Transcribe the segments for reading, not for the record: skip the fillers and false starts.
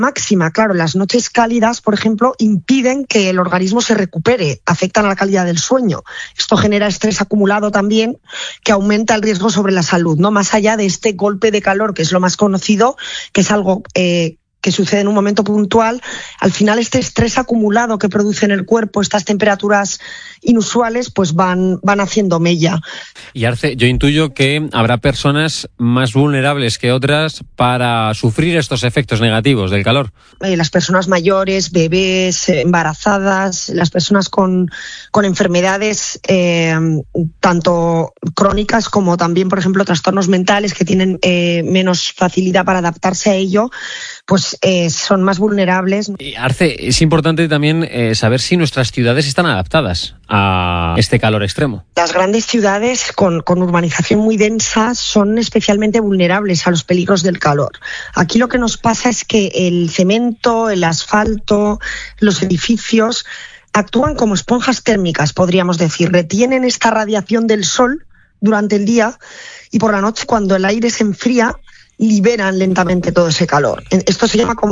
máxima. Claro, las noches cálidas, por ejemplo, impiden que el organismo se recupere, afectan a la calidad del sueño. Esto genera estrés acumulado también, que aumenta el riesgo sobre la salud, ¿no? Más allá de este golpe de calor, que es lo más conocido, que es algo que sucede en un momento puntual, al final este estrés acumulado que produce en el cuerpo, estas temperaturas inusuales, pues van haciendo mella. Y Arce, yo intuyo que habrá personas más vulnerables que otras para sufrir estos efectos negativos del calor. Las personas mayores, bebés, embarazadas, las personas con enfermedades tanto crónicas como también, por ejemplo, trastornos mentales que tienen menos facilidad para adaptarse a ello, pues son más vulnerables. Arce, es importante también saber si nuestras ciudades están adaptadas a este calor extremo. Las grandes ciudades con urbanización muy densa son especialmente vulnerables a los peligros del calor. Aquí lo que nos pasa es que el cemento, el asfalto, los edificios actúan como esponjas térmicas, podríamos decir. Retienen esta radiación del sol durante el día y por la noche, cuando el aire se enfría, liberan lentamente todo ese calor. Esto se llama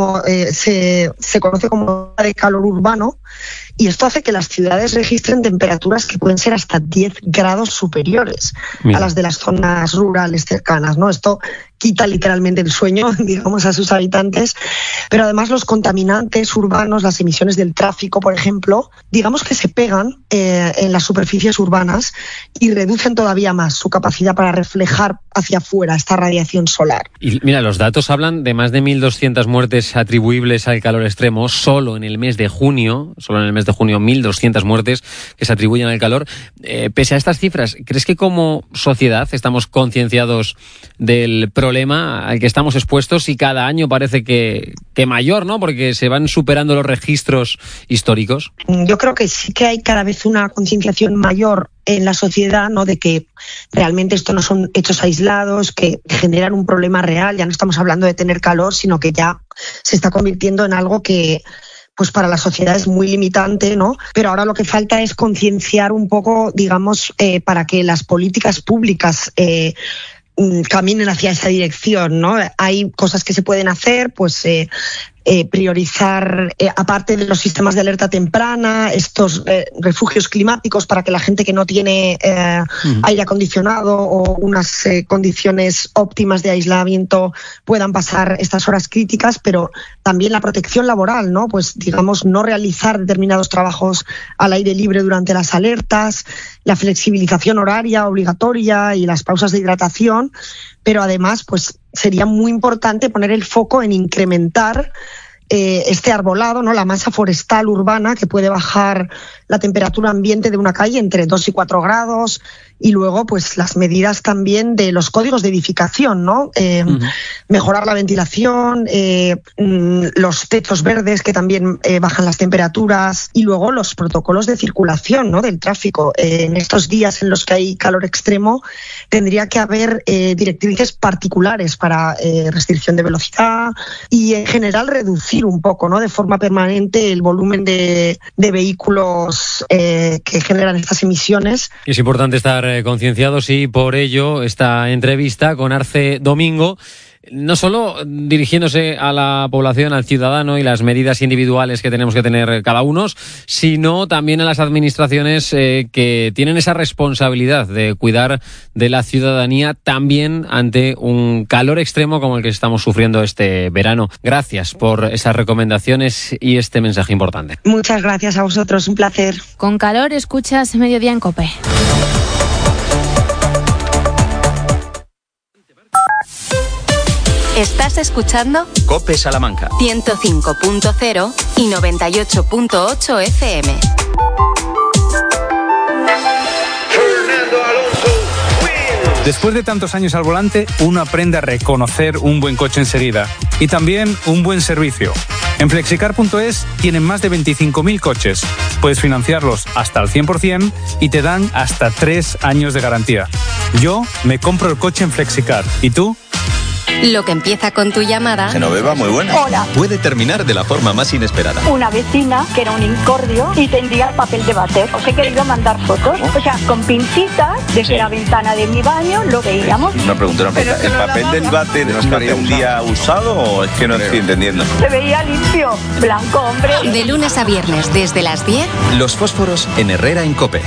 se conoce como de calor urbano, y esto hace que las ciudades registren temperaturas que pueden ser hasta 10 grados superiores a las de las zonas rurales cercanas, ¿no? Esto quita literalmente el sueño, digamos, a sus habitantes, pero además los contaminantes urbanos, las emisiones del tráfico, por ejemplo, digamos que se pegan en las superficies urbanas y reducen todavía más su capacidad para reflejar hacia afuera esta radiación solar. Y mira, los datos hablan de más de 1.200 muertes atribuibles al calor extremo solo en el mes de junio, 1.200 muertes que se atribuyen al calor. Pese a estas cifras, ¿crees que como sociedad estamos concienciados del problema al que estamos expuestos y cada año parece que mayor, ¿no? Porque se van superando los registros históricos. Yo creo que sí que hay cada vez una concienciación mayor en la sociedad, ¿no? De que realmente esto no son hechos aislados, que generan un problema real. Ya no estamos hablando de tener calor, sino que ya se está convirtiendo en algo que pues para la sociedad es muy limitante, ¿no? Pero ahora lo que falta es concienciar un poco, digamos, para que las políticas públicas caminen hacia esa dirección, ¿no? Hay cosas que se pueden hacer, pues priorizar, aparte de los sistemas de alerta temprana, estos refugios climáticos para que la gente que no tiene aire acondicionado o unas condiciones óptimas de aislamiento puedan pasar estas horas críticas, pero también la protección laboral, ¿no? Pues digamos, no realizar determinados trabajos al aire libre durante las alertas, la flexibilización horaria obligatoria y las pausas de hidratación, pero además, pues sería muy importante poner el foco en incrementar este arbolado, ¿no? La masa forestal urbana, que puede bajar la temperatura ambiente de una calle entre 2 y 4 grados, y luego pues las medidas también de los códigos de edificación, ¿no? Mejorar la ventilación, los techos verdes que también bajan las temperaturas, y luego los protocolos de circulación, ¿no? Del tráfico. En estos días en los que hay calor extremo tendría que haber directrices particulares para restricción de velocidad y en general reducir un poco, ¿no? De forma permanente el volumen de vehículos que generan estas emisiones. Es importante estar concienciados y por ello esta entrevista con Arce Domingo, no solo dirigiéndose a la población, al ciudadano y las medidas individuales que tenemos que tener cada uno, sino también a las administraciones que tienen esa responsabilidad de cuidar de la ciudadanía también ante un calor extremo como el que estamos sufriendo este verano. Gracias por esas recomendaciones y este mensaje importante. Muchas gracias a vosotros, un placer. Con calor escuchas Mediodía en COPE. Estás escuchando COPE Salamanca 105.0 y 98.8 FM. Después de tantos años al volante, uno aprende a reconocer un buen coche enseguida y también un buen servicio. En Flexicar.es tienen más de 25.000 coches. Puedes financiarlos hasta al 100% y te dan hasta 3 años de garantía. Yo me compro el coche en Flexicar. ¿Y tú? Lo que empieza con tu llamada... Genoveva, muy buena. Hola. Puede terminar de la forma más inesperada. Una vecina que era un incordio y tendía el papel de váter. Os he querido mandar fotos. O sea, con pincitas, desde la ventana de mi baño lo veíamos. Una pregunta. ¿El papel del váter nos parecía un día usado o es que no estoy entendiendo? Se veía limpio, blanco, hombre. De lunes a viernes, desde las 10. Los fósforos en Herrera en COPE.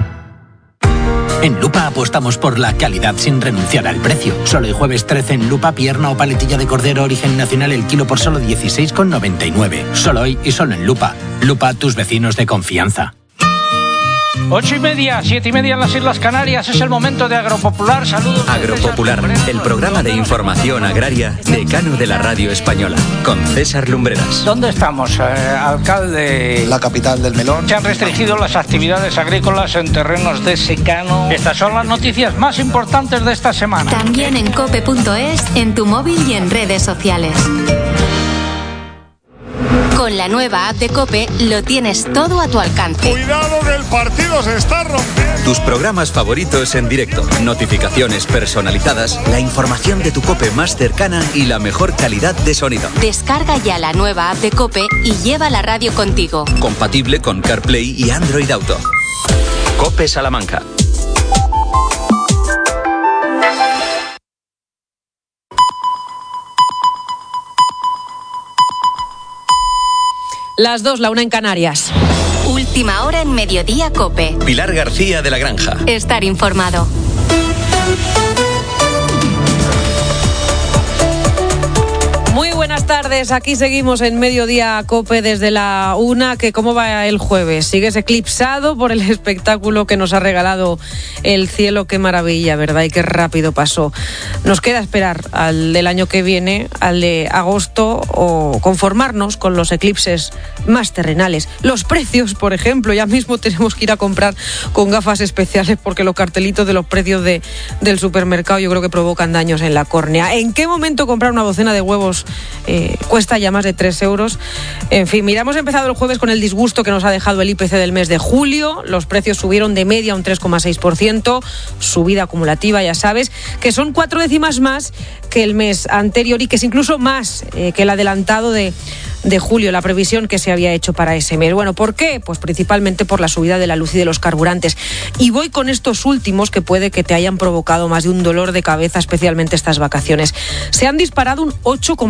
En Lupa apostamos por la calidad sin renunciar al precio. Solo el jueves 13 en Lupa, pierna o paletilla de cordero origen nacional el kilo por solo 16,99. Solo hoy y solo en Lupa. Lupa, tus vecinos de confianza. 8:30, 7:30 en las Islas Canarias. Es el momento de Agropopular. Saludos. Agropopular, el programa de información agraria decano de la radio española, con César Lumbreras. ¿Dónde estamos, alcalde? La capital del melón. Se han restringido las actividades agrícolas en terrenos de secano. Estas son las noticias más importantes de esta semana. También en cope.es, en tu móvil y en redes sociales. Con la nueva app de COPE lo tienes todo a tu alcance. Cuidado que el partido se está rompiendo. Tus programas favoritos en directo, notificaciones personalizadas, la información de tu COPE más cercana y la mejor calidad de sonido. Descarga ya la nueva app de COPE y lleva la radio contigo. Compatible con CarPlay y Android Auto. COPE Salamanca. Las 2, la 1 en Canarias. Última hora en Mediodía COPE. Pilar García de la Granja. Estar informado. Muy buenas tardes, aquí seguimos en Mediodía COPE desde la 1, que cómo va el jueves, sigues eclipsado por el espectáculo que nos ha regalado el cielo, qué maravilla, ¿verdad? Y qué rápido pasó. Nos queda esperar al del año que viene, al de agosto, o conformarnos con los eclipses más terrenales. Los precios, por ejemplo, ya mismo tenemos que ir a comprar con gafas especiales porque los cartelitos de los precios del supermercado yo creo que provocan daños en la córnea. ¿En qué momento comprar una docena de huevos cuesta ya más de 3 euros? En fin, mira, hemos empezado el jueves con el disgusto que nos ha dejado el IPC del mes de julio. Los precios subieron de media un 3,6%, subida acumulativa, ya sabes, que son 4 décimas más que el mes anterior y que es incluso más que el adelantado de julio, la previsión que se había hecho para ese mes. Bueno, ¿por qué? Pues principalmente por la subida de la luz y de los carburantes. Y voy con estos últimos que puede que te hayan provocado más de un dolor de cabeza, especialmente estas vacaciones. Se han disparado un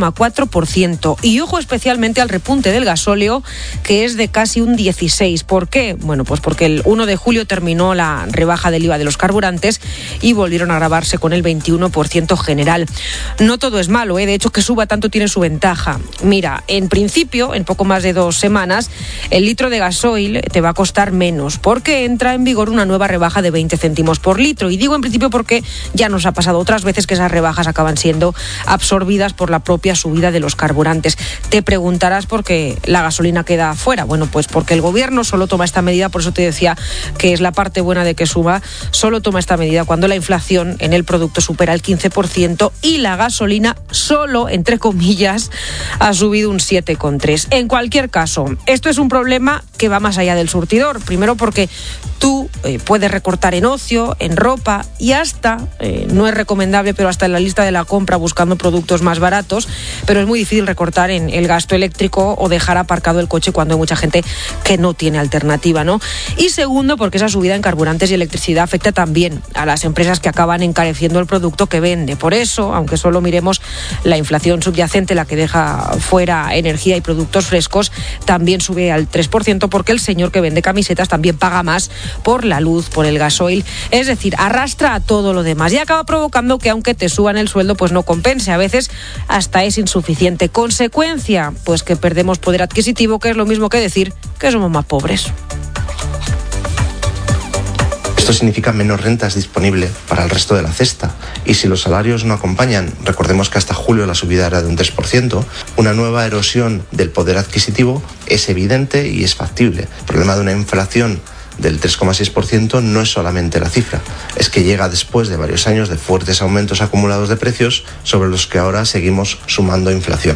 8,4%. Y ojo especialmente al repunte del gasóleo, que es de casi un 16%. ¿Por qué? Bueno, pues porque el 1 de julio terminó la rebaja del IVA de los carburantes y volvieron a gravarse con el 21% general. No todo es malo, de hecho que suba tanto tiene su ventaja. Mira, en principio, en poco más de 2 semanas, el litro de gasoil te va a costar menos porque entra en vigor una nueva rebaja de 20 céntimos por litro. Y digo en principio porque ya nos ha pasado otras veces que esas rebajas acaban siendo absorbidas por la propia subida de los carburantes. Te preguntarás por qué la gasolina queda fuera. Bueno, pues porque el gobierno solo toma esta medida, por eso te decía que es la parte buena de que suba, solo toma esta medida cuando la inflación en el producto supera el 15% y la gasolina solo, entre comillas, ha subido un 7,3%. En cualquier caso, esto es un problema que va más allá del surtidor. Primero porque tú puedes recortar en ocio, en ropa y hasta, no es recomendable, pero hasta en la lista de la compra buscando productos más baratos, pero es muy difícil recortar en el gasto eléctrico o dejar aparcado el coche cuando hay mucha gente que no tiene alternativa, ¿no? Y segundo, porque esa subida en carburantes y electricidad afecta también a las empresas que acaban encareciendo el producto que vende. Por eso, aunque solo miremos la inflación subyacente, la que deja fuera energía y productos frescos, también sube al 3% porque el señor que vende camisetas también paga más por la luz, por el gasoil, es decir, arrastra a todo lo demás y acaba provocando que aunque te suban el sueldo, pues no compense, a veces hasta es insuficiente. Consecuencia, pues que perdemos poder adquisitivo, que es lo mismo que decir que somos más pobres. Esto significa menos rentas disponibles para el resto de la cesta. Y si los salarios no acompañan, recordemos que hasta julio la subida era de un 3%, una nueva erosión del poder adquisitivo es evidente y es factible. El problema de una inflación del 3,6% no es solamente la cifra, es que llega después de varios años de fuertes aumentos acumulados de precios sobre los que ahora seguimos sumando inflación.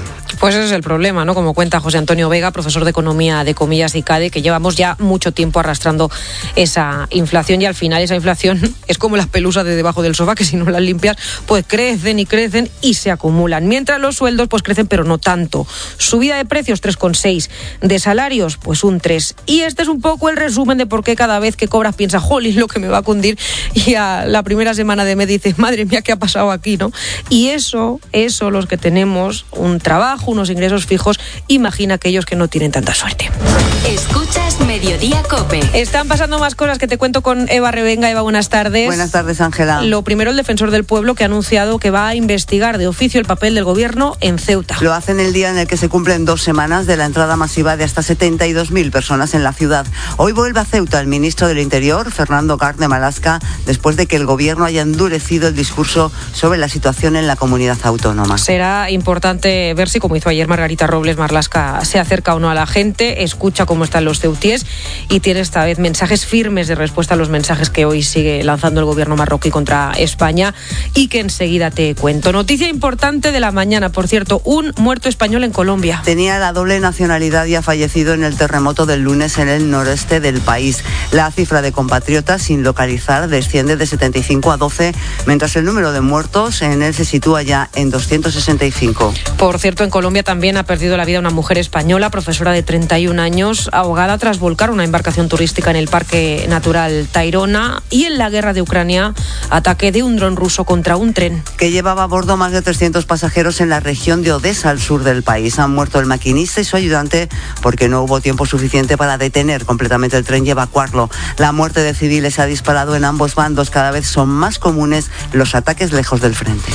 Pues ese es el problema, ¿no? Como cuenta José Antonio Vega, profesor de Economía de Comillas y CADE, que llevamos ya mucho tiempo arrastrando esa inflación y al final esa inflación es como las pelusas de debajo del sofá, que si no las limpias, pues crecen y se acumulan. Mientras los sueldos pues crecen, pero no tanto. Subida de precios 3,6, de salarios pues un 3. Y este es un poco el resumen de por qué cada vez que cobras piensas, jolín, lo que me va a cundir, y a la primera semana de mes dices, madre mía, ¿qué ha pasado aquí, no? Y eso, los que tenemos un trabajo, unos ingresos fijos, imagina aquellos que no tienen tanta suerte. Escuchas Mediodía COPE. Están pasando más cosas que te cuento con Eva Revenga. Eva, buenas tardes. Buenas tardes, Ángela. Lo primero, el defensor del pueblo, que ha anunciado que va a investigar de oficio el papel del gobierno en Ceuta. Lo hace en el día en el que se cumplen 2 semanas de la entrada masiva de hasta 72.000 personas en la ciudad. Hoy vuelve a Ceuta el ministro del Interior, Fernando García Malasca, después de que el gobierno haya endurecido el discurso sobre la situación en la comunidad autónoma. Será importante ver si, como hizo ayer Margarita Robles, Marlaska se acerca o no a la gente, escucha cómo están los ceutíes y tiene esta vez mensajes firmes de respuesta a los mensajes que hoy sigue lanzando el gobierno marroquí contra España y que enseguida te cuento. Noticia importante de la mañana, por cierto, un muerto español en Colombia. Tenía la doble nacionalidad y ha fallecido en el terremoto del lunes en el noreste del país. La cifra de compatriotas sin localizar desciende de 75 a 12, mientras el número de muertos en él se sitúa ya en 265. Por cierto, en Colombia también ha perdido la vida una mujer española, profesora de 31 años, ahogada tras volcar una embarcación turística en el Parque Natural Tayrona, y en la guerra de Ucrania, ataque de un dron ruso contra un tren. Que llevaba a bordo más de 300 pasajeros en la región de Odesa, al sur del país. Han muerto el maquinista y su ayudante porque no hubo tiempo suficiente para detener completamente el tren y evacuarlo. La muerte de civiles ha disparado en ambos bandos. Cada vez son más comunes los ataques lejos del frente.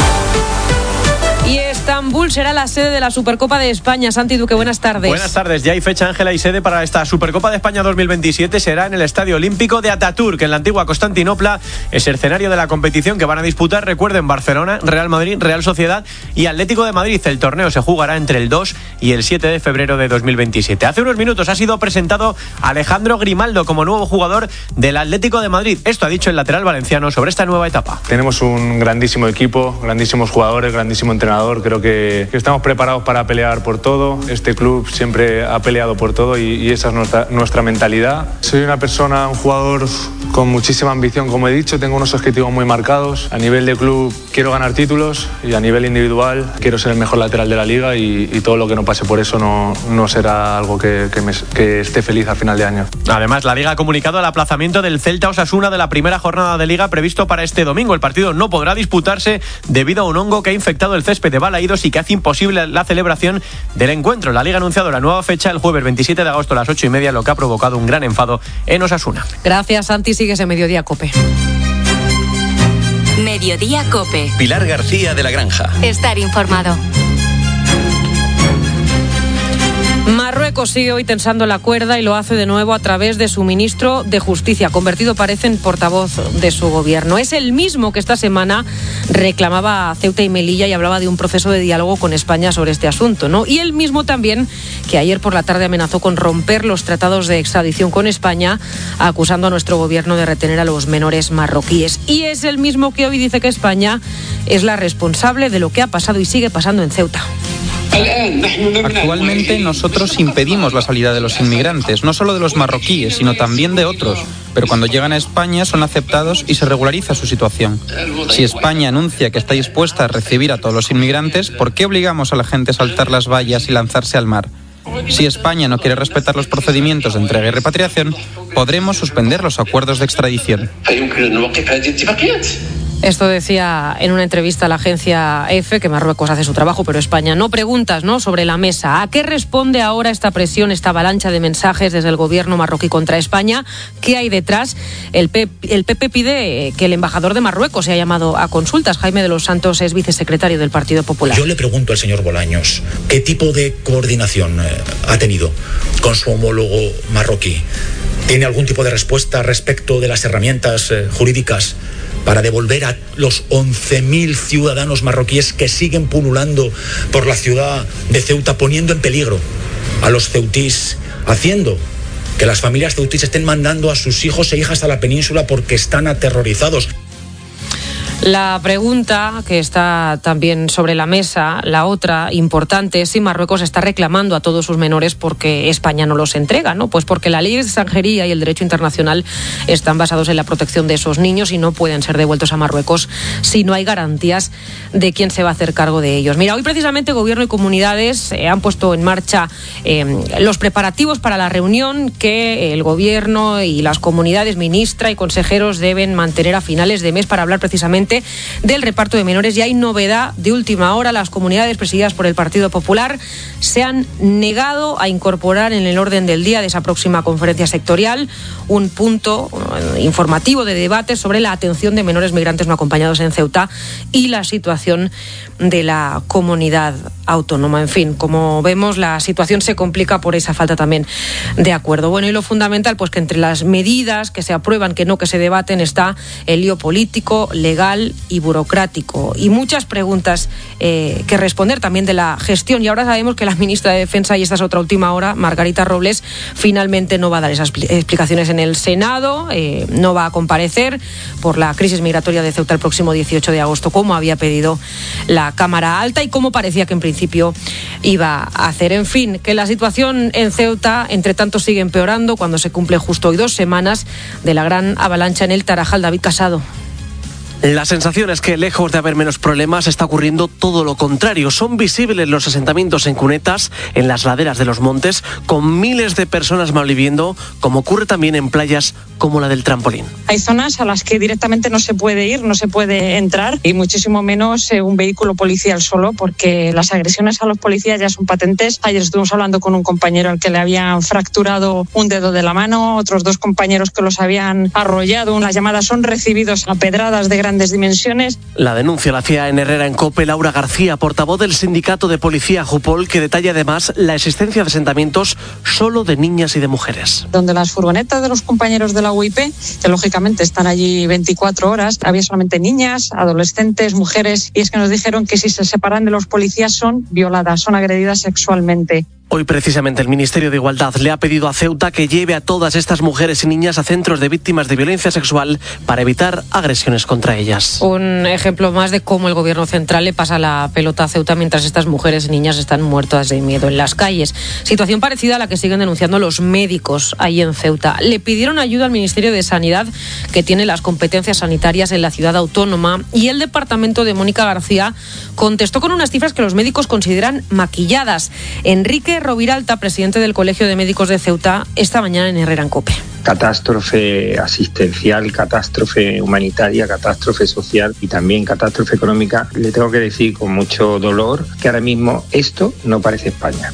Y Estambul será la sede de la Supercopa de España. Santi Duque, buenas tardes. Buenas tardes. Ya hay fecha, Ángela, y sede para esta Supercopa de España 2027. Será en el Estadio Olímpico de Ataturk, en la antigua Constantinopla. Es el escenario de la competición que van a disputar, recuerden, Barcelona, Real Madrid, Real Sociedad y Atlético de Madrid. El torneo se jugará entre el 2 y el 7 de febrero de 2027. Hace unos minutos ha sido presentado Alejandro Grimaldo como nuevo jugador del Atlético de Madrid. Esto ha dicho el lateral valenciano sobre esta nueva etapa. Tenemos un grandísimo equipo, grandísimos jugadores, grandísimo entrenador. Creo que estamos preparados para pelear por todo. Este club siempre ha peleado por todo y esa es nuestra mentalidad. Soy una persona, un jugador con muchísima ambición, como he dicho. Tengo unos objetivos muy marcados. A nivel de club quiero ganar títulos y a nivel individual quiero ser el mejor lateral de la liga y todo lo que no pase por eso no será algo que esté feliz al final de año. Además, la Liga ha comunicado el aplazamiento del Celta Osasuna de la primera jornada de Liga previsto para este domingo. El partido no podrá disputarse debido a un hongo que ha infectado el césped de Balaídos y que hace imposible la celebración del encuentro. La Liga ha anunciado la nueva fecha el jueves 27 de agosto a las 8:30, lo que ha provocado un gran enfado en Osasuna. Gracias, Santi. Sigues en Mediodía COPE. Mediodía COPE. Pilar García de la Granja. Estar informado. Marruecos sigue hoy tensando la cuerda y lo hace de nuevo a través de su ministro de Justicia, convertido parece en portavoz de su gobierno. Es el mismo que esta semana reclamaba a Ceuta y Melilla y hablaba de un proceso de diálogo con España sobre este asunto, ¿no? Y el mismo también que ayer por la tarde amenazó con romper los tratados de extradición con España, acusando a nuestro gobierno de retener a los menores marroquíes. Y es el mismo que hoy dice que España es la responsable de lo que ha pasado y sigue pasando en Ceuta. Actualmente nosotros impedimos la salida de los inmigrantes, no solo de los marroquíes, sino también de otros. Pero cuando llegan a España son aceptados y se regulariza su situación. Si España anuncia que está dispuesta a recibir a todos los inmigrantes, ¿por qué obligamos a la gente a saltar las vallas y lanzarse al mar? Si España no quiere respetar los procedimientos de entrega y repatriación, podremos suspender los acuerdos de extradición. Esto decía en una entrevista a la agencia EFE, que Marruecos hace su trabajo, pero España no. Preguntas, ¿no?, sobre la mesa. ¿A qué responde ahora esta presión, esta avalancha de mensajes desde el gobierno marroquí contra España? ¿Qué hay detrás? El PP pide que el embajador de Marruecos sea llamado a consultas. Jaime de los Santos es vicesecretario del Partido Popular. Yo le pregunto al señor Bolaños, ¿qué tipo de coordinación ha tenido con su homólogo marroquí? ¿Tiene algún tipo de respuesta respecto de las herramientas jurídicas para devolver a los 11.000 ciudadanos marroquíes que siguen pululando por la ciudad de Ceuta, poniendo en peligro a los ceutís, haciendo que las familias ceutís estén mandando a sus hijos e hijas a la península porque están aterrorizados? La pregunta que está también sobre la mesa, la otra importante, es si Marruecos está reclamando a todos sus menores porque España no los entrega, ¿no? Pues porque la ley de extranjería y el derecho internacional están basados en la protección de esos niños y no pueden ser devueltos a Marruecos si no hay garantías de quién se va a hacer cargo de ellos. Mira, hoy precisamente Gobierno y comunidades han puesto en marcha los preparativos para la reunión que el Gobierno y las comunidades, ministra y consejeros, deben mantener a finales de mes para hablar precisamente del reparto de menores. Y hay novedad de última hora: las comunidades presididas por el Partido Popular se han negado a incorporar en el orden del día de esa próxima conferencia sectorial un punto informativo de debate sobre la atención de menores migrantes no acompañados en Ceuta y la situación de la comunidad autónoma. En fin, como vemos, la situación se complica por esa falta también de acuerdo. Bueno, y lo fundamental, pues que entre las medidas que se aprueban, que se debaten, está el lío político, legal y burocrático, y muchas preguntas que responder también de la gestión. Y ahora sabemos que la ministra de Defensa, y esta es otra última hora, Margarita Robles, finalmente no va a dar esas explicaciones en el Senado, no va a comparecer por la crisis migratoria de Ceuta el próximo 18 de agosto, como había pedido la Cámara Alta y como parecía que en principio iba a hacer. En fin, que la situación en Ceuta, entre tanto, sigue empeorando cuando se cumple justo hoy 2 semanas de la gran avalancha en el Tarajal. David Casado. La sensación es que, lejos de haber menos problemas, está ocurriendo todo lo contrario. Son visibles los asentamientos en cunetas, en las laderas de los montes, con miles de personas malviviendo, como ocurre también en playas como la del Trampolín. Hay zonas a las que directamente no se puede ir, no se puede entrar, y muchísimo menos un vehículo policial solo, porque las agresiones a los policías ya son patentes. Ayer estuvimos hablando con un compañero al que le habían fracturado un dedo de la mano, otros 2 compañeros que los habían arrollado. Las llamadas son recibidos a pedradas de grandes dimensiones. La denuncia la hacía en Herrera en COPE Laura García, portavoz del sindicato de policía Jupol, que detalla además la existencia de asentamientos solo de niñas y de mujeres. Donde las furgonetas de los compañeros de la UIP, que lógicamente están allí 24 horas, había solamente niñas, adolescentes, mujeres, y es que nos dijeron que si se separan de los policías son violadas, son agredidas sexualmente. Hoy precisamente el Ministerio de Igualdad le ha pedido a Ceuta que lleve a todas estas mujeres y niñas a centros de víctimas de violencia sexual para evitar agresiones contra ellas. Un ejemplo más de cómo el Gobierno central le pasa la pelota a Ceuta mientras estas mujeres y niñas están muertas de miedo en las calles. Situación parecida a la que siguen denunciando los médicos ahí en Ceuta. Le pidieron ayuda al Ministerio de Sanidad, que tiene las competencias sanitarias en la ciudad autónoma, y el departamento de Mónica García contestó con unas cifras que los médicos consideran maquilladas. Enrique Roviralta, presidente del Colegio de Médicos de Ceuta, esta mañana en Herrera en COPE. Catástrofe asistencial, catástrofe humanitaria, catástrofe social y también catástrofe económica. Le tengo que decir con mucho dolor que ahora mismo esto no parece España.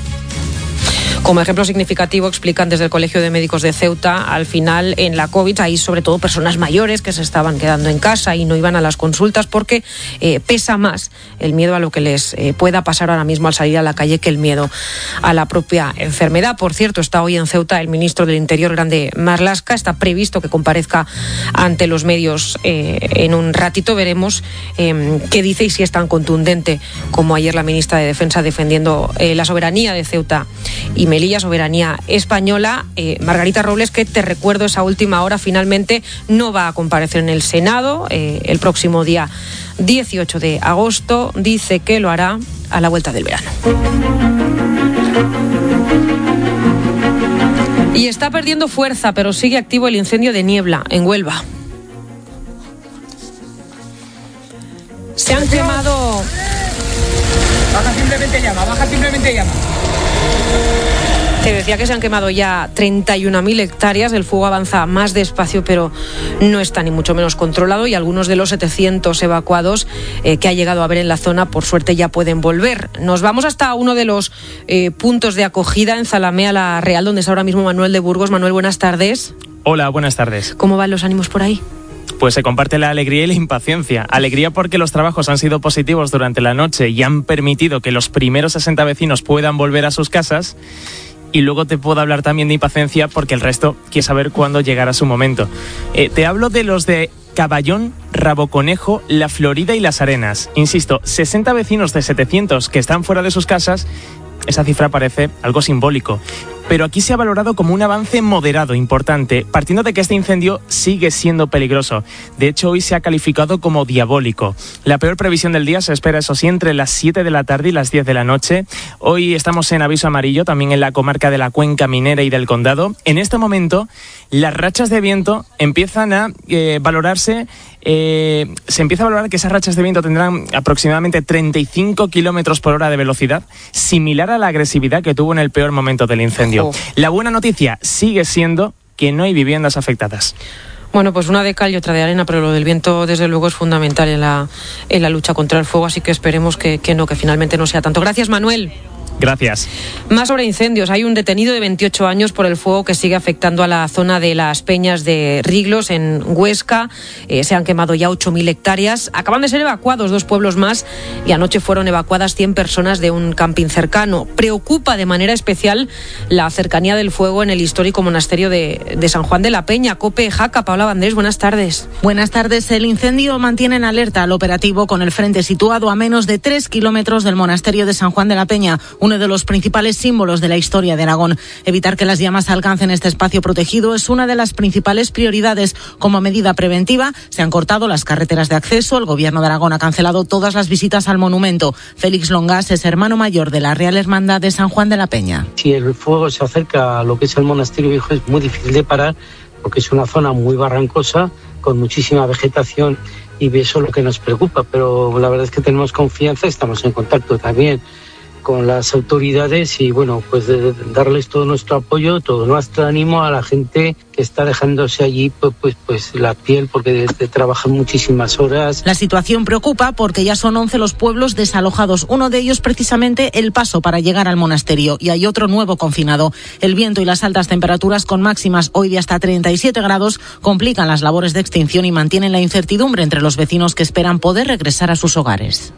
Como ejemplo significativo, explican desde el Colegio de Médicos de Ceuta, al final en la COVID hay sobre todo personas mayores que se estaban quedando en casa y no iban a las consultas porque pesa más el miedo a lo que les pueda pasar ahora mismo al salir a la calle que el miedo a la propia enfermedad. Por cierto, está hoy en Ceuta el ministro del Interior, Grande Marlaska. Está previsto que comparezca ante los medios en un ratito. Veremos qué dice y si es tan contundente como ayer la ministra de Defensa defendiendo la soberanía de Ceuta y Melilla, soberanía española. Margarita Robles, que te recuerdo, esa última hora finalmente no va a comparecer en el Senado el próximo día 18 de agosto. Dice que lo hará a la vuelta del verano. Y está perdiendo fuerza, pero sigue activo el incendio de Niebla, en Huelva. Se han quemado... Baja simplemente llama. Te decía que se han quemado ya 31.000 hectáreas. El fuego avanza más despacio, pero no está ni mucho menos controlado, y algunos de los 700 evacuados que ha llegado a haber en la zona, por suerte, ya pueden volver. Nos vamos hasta uno de los puntos de acogida en Zalamea la Real, donde está ahora mismo Manuel de Burgos. Manuel, buenas tardes. Hola, buenas tardes. ¿Cómo van los ánimos por ahí? Pues se comparte la alegría y la impaciencia. Alegría porque los trabajos han sido positivos durante la noche y han permitido que los primeros 60 vecinos puedan volver a sus casas. Y luego te puedo hablar también de impaciencia porque el resto quiere saber cuándo llegará su momento. Te hablo de los de Caballón, Raboconejo, La Florida y Las Arenas. Insisto, 60 vecinos de 700 que están fuera de sus casas. Esa cifra parece algo simbólico, pero aquí se ha valorado como un avance moderado importante, partiendo de que este incendio sigue siendo peligroso. De hecho, hoy se ha calificado como diabólico. La peor previsión del día se espera, eso sí, entre las 7 de la tarde y las 10 de la noche. Hoy estamos en aviso amarillo, también en la comarca de la Cuenca Minera y del Condado. En este momento, las rachas de viento empiezan a valorarse. Se empieza a valorar que esas rachas de viento tendrán aproximadamente 35 kilómetros por hora de velocidad, similar a la agresividad que tuvo en el peor momento del incendio. La buena noticia sigue siendo que no hay viviendas afectadas. Bueno, pues una de cal y otra de arena, pero lo del viento desde luego es fundamental en la lucha contra el fuego, así que esperemos que finalmente no sea tanto. Gracias, Manuel. Gracias. Más sobre incendios. Hay un detenido de 28 años por el fuego que sigue afectando a la zona de las Peñas de Riglos, en Huesca. Se han quemado ya 8.000 hectáreas. Acaban de ser evacuados 2 pueblos más y anoche fueron evacuadas 100 personas de un camping cercano. Preocupa de manera especial la cercanía del fuego en el histórico monasterio de San Juan de la Peña. COPE, Jaca, Paula Vandrés, buenas tardes. Buenas tardes. El incendio mantiene en alerta al operativo con el frente situado a menos de 3 kilómetros del monasterio de San Juan de la Peña, uno de los principales símbolos de la historia de Aragón. Evitar que las llamas alcancen este espacio protegido es una de las principales prioridades. Como medida preventiva, se han cortado las carreteras de acceso. El Gobierno de Aragón ha cancelado todas las visitas al monumento. Félix Longas es hermano mayor de la Real Hermandad de San Juan de la Peña. Si el fuego se acerca a lo que es el monasterio viejo, es muy difícil de parar porque es una zona muy barrancosa, con muchísima vegetación, y eso es lo que nos preocupa. Pero la verdad es que tenemos confianza, estamos en contacto también con las autoridades y bueno, pues de darles todo nuestro apoyo, todo nuestro ánimo a la gente que está dejándose allí pues la piel, porque trabajan muchísimas horas. La situación preocupa porque ya son 11 los pueblos desalojados, uno de ellos precisamente el paso para llegar al monasterio, y hay otro nuevo confinado. El viento y las altas temperaturas, con máximas hoy de hasta 37 grados, complican las labores de extinción y mantienen la incertidumbre entre los vecinos que esperan poder regresar a sus hogares.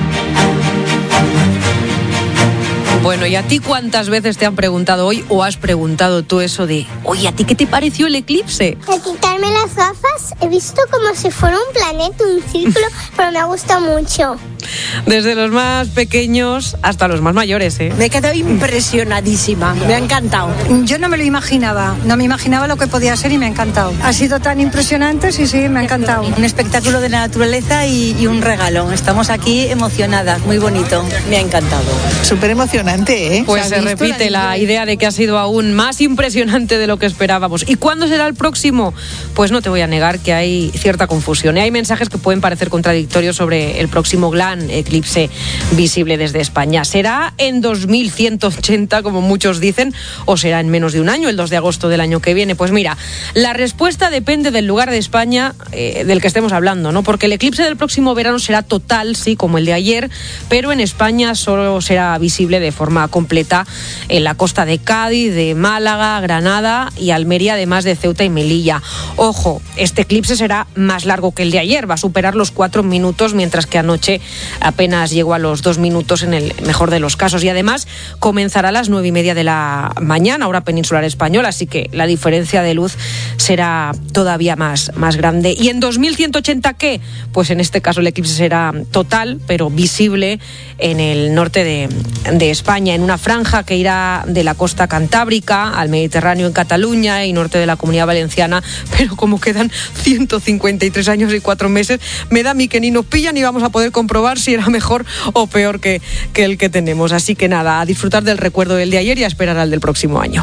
Bueno, ¿y a ti cuántas veces te han preguntado hoy o has preguntado tú eso de, oye, ¿a ti qué te pareció el eclipse? Al quitarme las gafas he visto como si fuera un planeta, un círculo, pero me ha gustado mucho. Desde los más pequeños hasta los más mayores, ¿eh? Me he quedado impresionadísima, me ha encantado. Yo no me lo imaginaba, no me imaginaba lo que podía ser y me ha encantado. Ha sido tan impresionante, sí, me ha encantado. Un espectáculo de la naturaleza y un regalo. Estamos aquí emocionadas, muy bonito, me ha encantado. Súper emocionante, ¿eh? Pues se repite la idea de que ha sido aún más impresionante de lo que esperábamos. ¿Y cuándo será el próximo? Pues no te voy a negar que hay cierta confusión. Hay mensajes que pueden parecer contradictorios sobre el próximo gran eclipse visible desde España. ¿Será en 2180, como muchos dicen, o será en menos de un año, el 2 de agosto del año que viene? Pues mira, la respuesta depende del lugar de España del que estemos hablando, ¿no? Porque el eclipse del próximo verano será total, sí, como el de ayer, pero en España solo será visible de forma completa en la costa de Cádiz, de Málaga, Granada y Almería, además de Ceuta y Melilla. Ojo, este eclipse será más largo que el de ayer, va a superar los 4 minutos, mientras que anoche apenas llegó a los 2 minutos en el mejor de los casos, y además comenzará a las 9:30 de la mañana, hora peninsular española, así que la diferencia de luz será todavía más grande. ¿Y en 2180 qué? Pues en este caso el eclipse será total, pero visible en el norte de España, en una franja que irá de la costa cantábrica al Mediterráneo en Cataluña y norte de la Comunidad Valenciana, pero como quedan 153 años y 4 meses, me da a mí que ni nos pillan ni vamos a poder comprobar si era mejor o peor que el que tenemos. Así que nada, a disfrutar del recuerdo del de ayer y a esperar al del próximo año.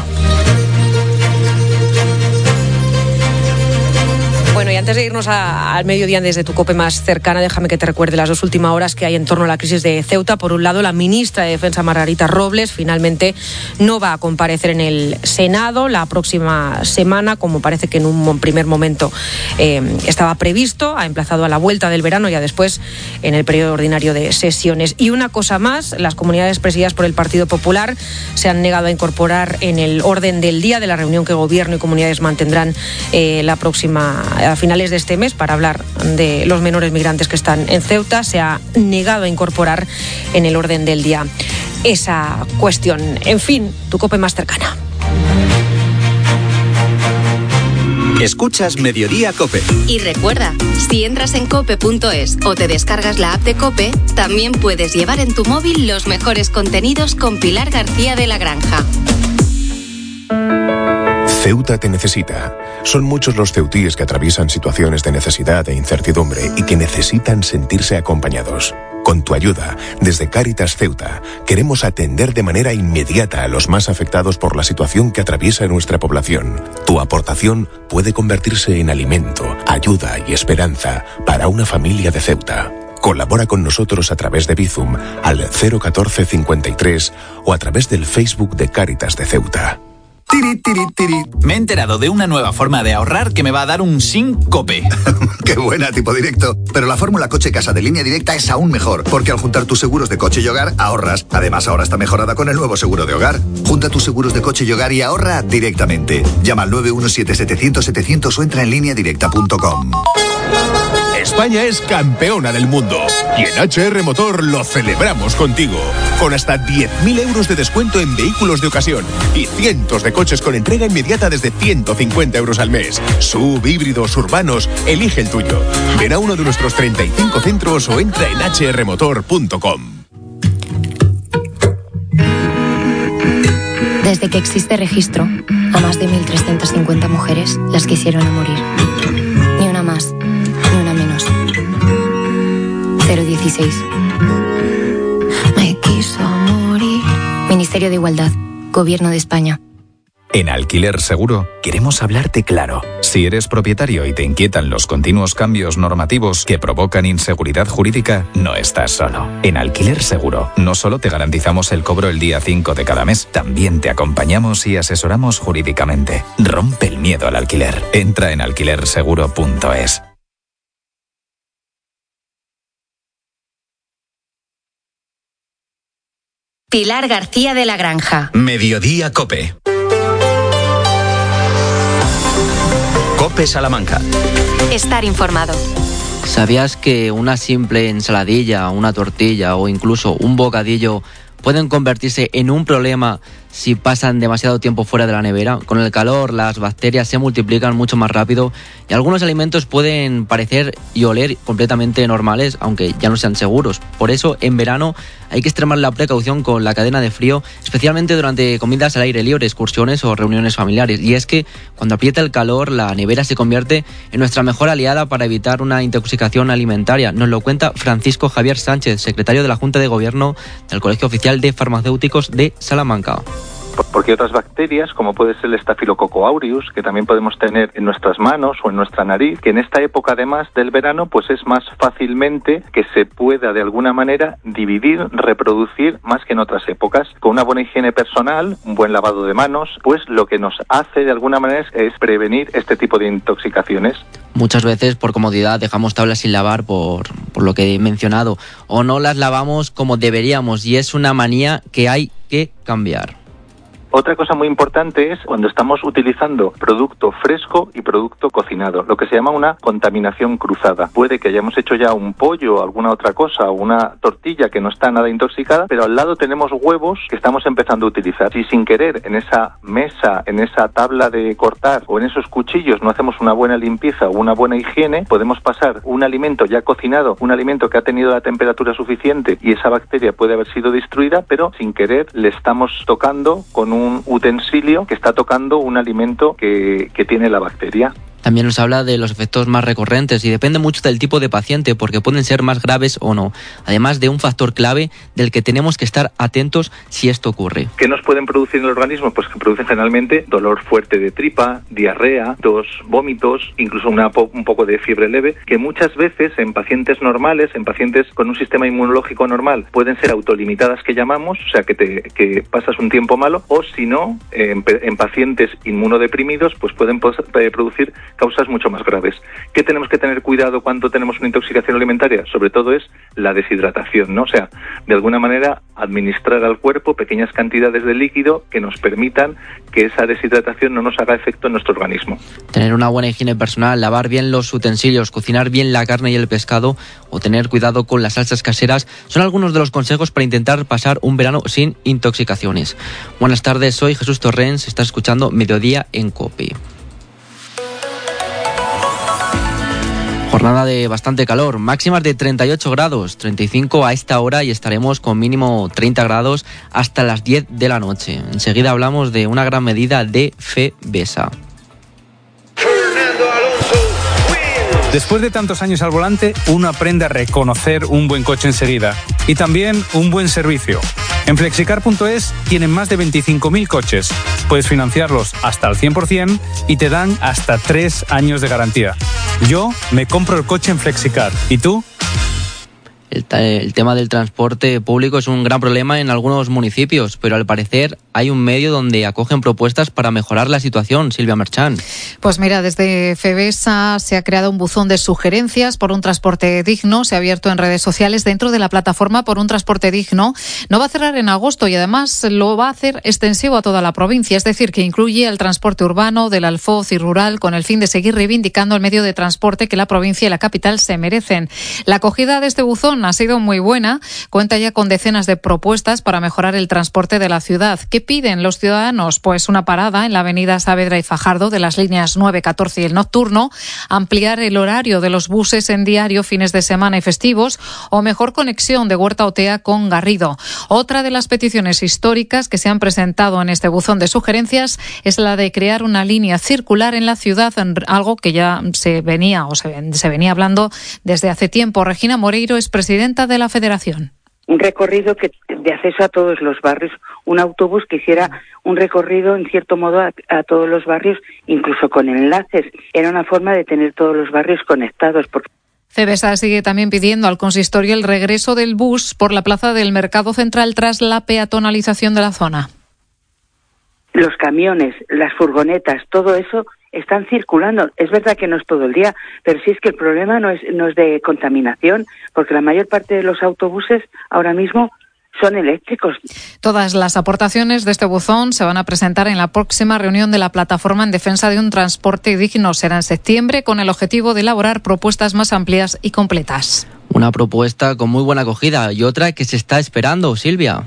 Bueno, y antes de irnos al mediodía desde tu COPE más cercana, déjame que te recuerde las 2 últimas horas que hay en torno a la crisis de Ceuta. Por un lado, la ministra de Defensa, Margarita Robles, finalmente no va a comparecer en el Senado la próxima semana, como parece que en un primer momento estaba previsto. Ha emplazado a la vuelta del verano, ya después en el periodo ordinario de sesiones. Y una cosa más, las comunidades presididas por el Partido Popular se han negado a incorporar en el orden del día de la reunión que Gobierno y comunidades mantendrán a finales de este mes para hablar de los menores migrantes que están en Ceuta. Se ha negado a incorporar en el orden del día esa cuestión. En fin, tu COPE más cercana. Escuchas Mediodía COPE. Y recuerda, si entras en cope.es o te descargas la app de COPE, también puedes llevar en tu móvil los mejores contenidos con Pilar García de la Granja. Ceuta te necesita. Son muchos los ceutíes que atraviesan situaciones de necesidad e incertidumbre y que necesitan sentirse acompañados. Con tu ayuda, desde Cáritas Ceuta, queremos atender de manera inmediata a los más afectados por la situación que atraviesa nuestra población. Tu aportación puede convertirse en alimento, ayuda y esperanza para una familia de Ceuta. Colabora con nosotros a través de Bizum al 014 53 o a través del Facebook de Cáritas de Ceuta. Me he enterado de una nueva forma de ahorrar que me va a dar un síncope. ¡Qué buena, tipo directo! Pero la fórmula coche-casa de Línea Directa es aún mejor, porque al juntar tus seguros de coche y hogar, ahorras. Además, ahora está mejorada con el nuevo seguro de hogar. Junta tus seguros de coche y hogar y ahorra directamente. Llama al 917-700-700 o entra en lineadirecta.com. España es campeona del mundo y en HR Motor lo celebramos contigo. Con hasta 10.000 euros de descuento en vehículos de ocasión y cientos de coches con entrega inmediata desde 150 euros al mes. SUV, híbridos, urbanos, elige el tuyo. Ven a uno de nuestros 35 centros o entra en hrmotor.com. Desde que existe registro, a más de 1.350 mujeres las quisieron a morir. Ni una más, ni una menos. 016. Me quiso morir. Ministerio de Igualdad, Gobierno de España. En Alquiler Seguro queremos hablarte claro. Si eres propietario y te inquietan los continuos cambios normativos que provocan inseguridad jurídica, no estás solo. En Alquiler Seguro no solo te garantizamos el cobro el día 5 de cada mes, también te acompañamos y asesoramos jurídicamente. Rompe el miedo al alquiler. Entra en alquilerseguro.es. Pilar García de la Granja. Mediodía Cope. Cope Salamanca. Estar informado. ¿Sabías que una simple ensaladilla, una tortilla o incluso un bocadillo pueden convertirse en un problema si pasan demasiado tiempo fuera de la nevera? Con el calor, las bacterias se multiplican mucho más rápido y algunos alimentos pueden parecer y oler completamente normales, aunque ya no sean seguros. Por eso, en verano hay que extremar la precaución con la cadena de frío, especialmente durante comidas al aire libre, excursiones o reuniones familiares. Y es que cuando aprieta el calor, la nevera se convierte en nuestra mejor aliada para evitar una intoxicación alimentaria. Nos lo cuenta Francisco Javier Sánchez, secretario de la Junta de Gobierno del Colegio Oficial de Farmacéuticos de Salamanca. Porque otras bacterias, como puede ser el Staphylococcus aureus, que también podemos tener en nuestras manos o en nuestra nariz, que en esta época además del verano, pues es más fácilmente que se pueda de alguna manera dividir, reproducir más que en otras épocas. Con una buena higiene personal, un buen lavado de manos, pues lo que nos hace de alguna manera es prevenir este tipo de intoxicaciones. Muchas veces por comodidad dejamos tablas sin lavar por lo que he mencionado, o no las lavamos como deberíamos, y es una manía que hay que cambiar. Otra cosa muy importante es cuando estamos utilizando producto fresco y producto cocinado, lo que se llama una contaminación cruzada. Puede que hayamos hecho ya un pollo o alguna otra cosa, o una tortilla que no está nada intoxicada, pero al lado tenemos huevos que estamos empezando a utilizar. Si sin querer en esa mesa, en esa tabla de cortar o en esos cuchillos no hacemos una buena limpieza o una buena higiene, podemos pasar un alimento ya cocinado, un alimento que ha tenido la temperatura suficiente y esa bacteria puede haber sido destruida, pero sin querer le estamos tocando con un utensilio que está tocando un alimento que tiene la bacteria. También nos habla de los efectos más recurrentes y depende mucho del tipo de paciente porque pueden ser más graves o no. Además de un factor clave del que tenemos que estar atentos si esto ocurre. ¿Qué nos pueden producir en el organismo? Pues que producen generalmente dolor fuerte de tripa, diarrea, vómitos, incluso un poco de fiebre leve, que muchas veces en pacientes normales, en pacientes con un sistema inmunológico normal, pueden ser autolimitadas que llamamos, o sea que pasas un tiempo malo, o si no, en pacientes inmunodeprimidos, pues pueden producir causas mucho más graves. ¿Qué tenemos que tener cuidado cuando tenemos una intoxicación alimentaria? Sobre todo es la deshidratación, ¿no? O sea, de alguna manera administrar al cuerpo pequeñas cantidades de líquido que nos permitan que esa deshidratación no nos haga efecto en nuestro organismo. Tener una buena higiene personal, lavar bien los utensilios, cocinar bien la carne y el pescado o tener cuidado con las salsas caseras son algunos de los consejos para intentar pasar un verano sin intoxicaciones. Buenas tardes, soy Jesús Torrens, estás escuchando Mediodía en COPE. Jornada de bastante calor, máximas de 38 grados, 35 a esta hora y estaremos con mínimo 30 grados hasta las 10 de la noche. Enseguida hablamos de una gran medida de Febesa. Después de tantos años al volante, uno aprende a reconocer un buen coche enseguida y también un buen servicio. En Flexicar.es tienen más de 25.000 coches. Puedes financiarlos hasta al 100% y te dan hasta 3 años de garantía. Yo me compro el coche en Flexicar. ¿Y tú? El tema del transporte público es un gran problema en algunos municipios, pero al parecer hay un medio donde acogen propuestas para mejorar la situación. Silvia Merchán. Pues mira, desde Febesa se ha creado un buzón de sugerencias por un transporte digno. Se ha abierto en redes sociales dentro de la plataforma por un transporte digno. No va a cerrar en agosto y además lo va a hacer extensivo a toda la provincia. Es decir, que incluye el transporte urbano, del alfoz y rural con el fin de seguir reivindicando el medio de transporte que la provincia y la capital se merecen. La acogida de este buzón ha sido muy buena. Cuenta ya con decenas de propuestas para mejorar el transporte de la ciudad. ¿Qué piden los ciudadanos? Pues una parada en la avenida Saavedra y Fajardo de las líneas 9, 14 y el nocturno, ampliar el horario de los buses en diario, fines de semana y festivos, o mejor conexión de Huerta Otea con Garrido. Otra de las peticiones históricas que se han presentado en este buzón de sugerencias es la de crear una línea circular en la ciudad, algo que ya se venía hablando desde hace tiempo. Regina Moreiro es presidenta de la Federación. Un recorrido de acceso a todos los barrios, un autobús que hiciera un recorrido en cierto modo a todos los barrios, incluso con enlaces. Era una forma de tener todos los barrios conectados. Febesa sigue también pidiendo al consistorio el regreso del bus por la plaza del Mercado Central tras la peatonalización de la zona. Los camiones, las furgonetas, todo eso están circulando. Es verdad que no es todo el día, pero sí es que el problema no es de contaminación, porque la mayor parte de los autobuses ahora mismo son eléctricos. Todas las aportaciones de este buzón se van a presentar en la próxima reunión de la plataforma en defensa de un transporte digno. Será en septiembre con el objetivo de elaborar propuestas más amplias y completas. Una propuesta con muy buena acogida y otra que se está esperando, Silvia.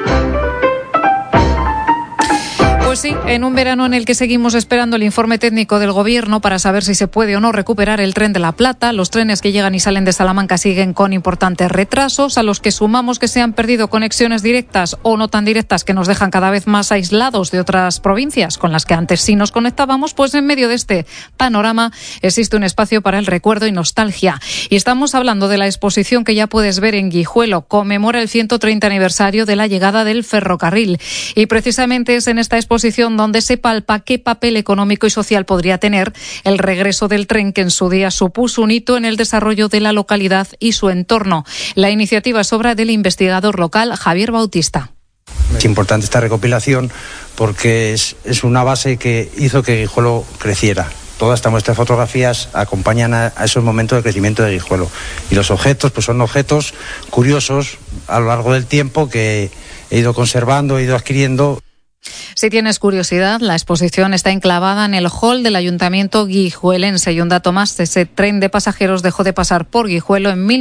Pues sí, en un verano en el que seguimos esperando el informe técnico del Gobierno para saber si se puede o no recuperar el Tren de la Plata. Los trenes que llegan y salen de Salamanca siguen con importantes retrasos, a los que sumamos que se han perdido conexiones directas o no tan directas que nos dejan cada vez más aislados de otras provincias con las que antes sí nos conectábamos. Pues en medio de este panorama existe un espacio para el recuerdo y nostalgia. Y estamos hablando de la exposición que ya puedes ver en Guijuelo. Conmemora el 130 aniversario de la llegada del ferrocarril. Y precisamente es en esta exposición donde se palpa qué papel económico y social podría tener el regreso del tren que en su día supuso un hito en el desarrollo de la localidad y su entorno. La iniciativa es obra del investigador local Javier Bautista. Es importante esta recopilación porque es una base que hizo que Guijuelo creciera. Todas estas muestras de fotografías acompañan a esos momentos de crecimiento de Guijuelo. Y los objetos pues son objetos curiosos a lo largo del tiempo que he ido conservando, he ido adquiriendo. Si tienes curiosidad, la exposición está enclavada en el hall del Ayuntamiento guijuelense. Y un dato más, ese tren de pasajeros dejó de pasar por Guijuelo en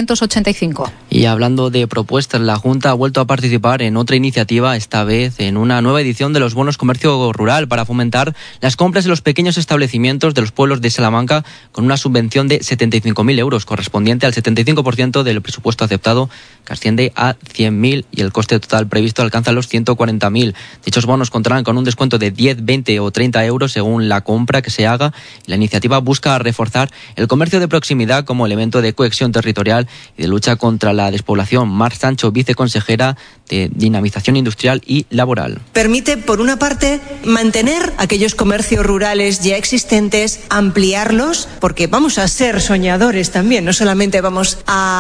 1985. Y hablando de propuestas, la Junta ha vuelto a participar en otra iniciativa, esta vez en una nueva edición de los bonos comercio rural para fomentar las compras en los pequeños establecimientos de los pueblos de Salamanca con una subvención de 75.000 euros, correspondiente al 75% del presupuesto aceptado, que asciende a 100.000 y el coste total previsto alcanza los 140.000. Dichos bonos contarán con un descuento de 10, 20 o 30 euros según la compra que se haga. La iniciativa busca reforzar el comercio de proximidad como elemento de cohesión territorial y de lucha contra la despoblación. Mar Sancho, viceconsejera de Dinamización Industrial y Laboral. Permite, por una parte, mantener aquellos comercios rurales ya existentes, ampliarlos, porque vamos a ser soñadores también, no solamente vamos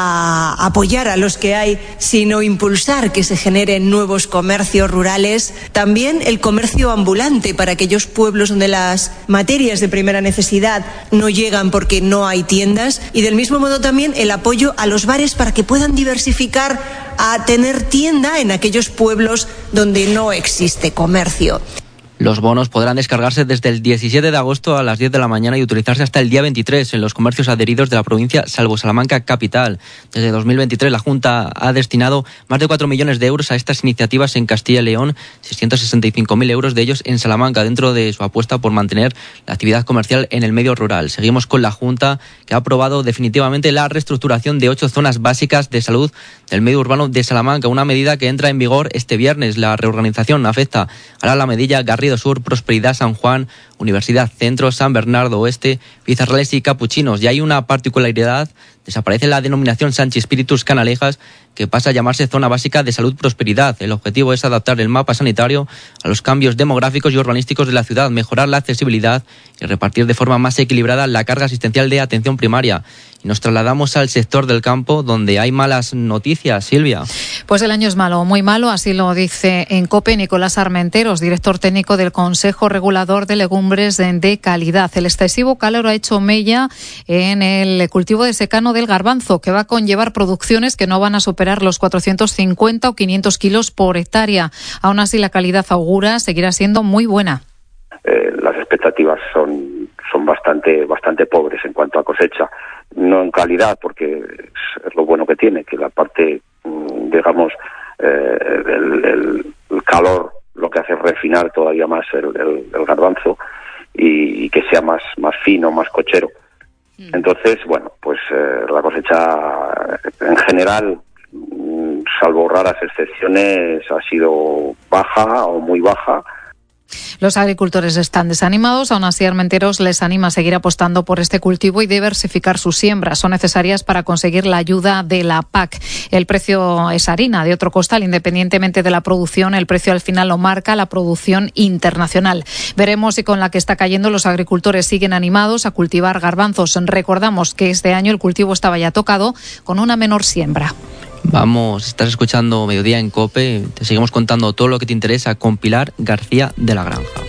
a apoyar a los que hay, sino impulsar que se generen nuevos comercios rurales. También el comercio ambulante para aquellos pueblos donde las materias de primera necesidad no llegan porque no hay tiendas, y del mismo modo también el apoyo a los bares para que puedan diversificar a tener tienda en aquellos pueblos donde no existe comercio. Los bonos podrán descargarse desde el 17 de agosto a las 10 de la mañana y utilizarse hasta el día 23 en los comercios adheridos de la provincia, salvo Salamanca capital. Desde 2023 la Junta ha destinado más de 4 millones de euros a estas iniciativas en Castilla y León, 665.000 euros de ellos en Salamanca, dentro de su apuesta por mantener la actividad comercial en el medio rural. Seguimos con la Junta, que ha aprobado definitivamente la reestructuración de 8 zonas básicas de salud del medio urbano de Salamanca, una medida que entra en vigor este viernes. La reorganización afecta a la Medilla, Garrido Sur, Prosperidad, San Juan, Universidad Centro, San Bernardo Oeste, Pizarrales y Capuchinos. Y hay una particularidad: desaparece la denominación Sanchi Spíritus Canalejas, que pasa a llamarse Zona Básica de Salud Prosperidad. El objetivo es adaptar el mapa sanitario a los cambios demográficos y urbanísticos de la ciudad, mejorar la accesibilidad y repartir de forma más equilibrada la carga asistencial de atención primaria. Y nos trasladamos al sector del campo, donde hay malas noticias, Silvia. Pues el año es malo, muy malo, así lo dice en COPE Nicolás Armenteros, director técnico del Consejo Regulador de Legumbres de Calidad. El excesivo calor ha hecho mella en el cultivo de secano del garbanzo, que va a conllevar producciones que no van a superar los 450 o 500 kilos por hectárea. Aún así, la calidad augura seguirá siendo muy buena. Las expectativas son bastante pobres en cuanto a cosecha. No en calidad, porque es lo bueno que tiene, que la parte, digamos, el calor lo que hace es refinar todavía más el garbanzo y que sea más fino, más cochero. Entonces, bueno, pues la cosecha en general, salvo raras excepciones, ha sido baja o muy baja. Los agricultores están desanimados, aún así Armenteros les anima a seguir apostando por este cultivo y diversificar sus siembras. Son necesarias para conseguir la ayuda de la PAC. El precio es harina de otro costal, independientemente de la producción, el precio al final lo marca la producción internacional. Veremos si con la que está cayendo los agricultores siguen animados a cultivar garbanzos. Recordamos que este año el cultivo estaba ya tocado con una menor siembra. Estás escuchando Mediodía en COPE, te seguimos contando todo lo que te interesa con Pilar García de la Granja.